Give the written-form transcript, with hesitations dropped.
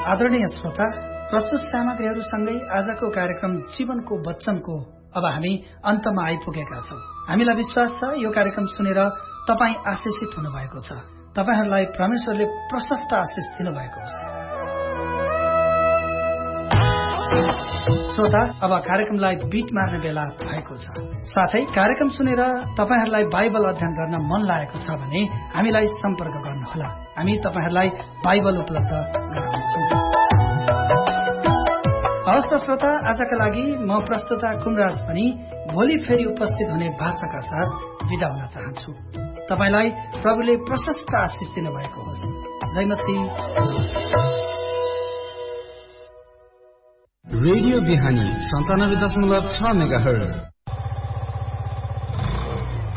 आदरणीय श्रोता, प्रस्तुत सामग्रीहरूसँगै आजको कार्यक्रम जीवनको वचनको अब हामी अन्तमा आइपुगेका छौं। हामीलाई विश्वास छ यो कार्यक्रम सुनेर तपाई आशिषित हुनुभएको छ। तपाईहरुलाई परमेश्वरले प्रशस्त आशिष दिनुभएको होस्। श्रोता, अब कार्यक्रमलाई बीट मार्ने बेला भएको छ। साथै कार्यक्रम सुनेर तपाईहरुलाई बाइबल अध्ययन गर्न मन लागेको छ भने हामीलाई सम्पर्क गर्नुहोला। हामी तपाईहरुलाई बाइबल उपलब्ध गराउनेछौं। हवस् त श्रोता, आजका लागि म प्रस्तुता कुमराज पनि भोलि फेरि उपस्थित हुने वाचाका साथ बिदा हुन चाहन्छु। तपाईलाई प्रभुले प्रशस्त आशिष दिनुभएको होस्। जय मसीह। रेडियो बिहानी 97.6 मेगाहर्ज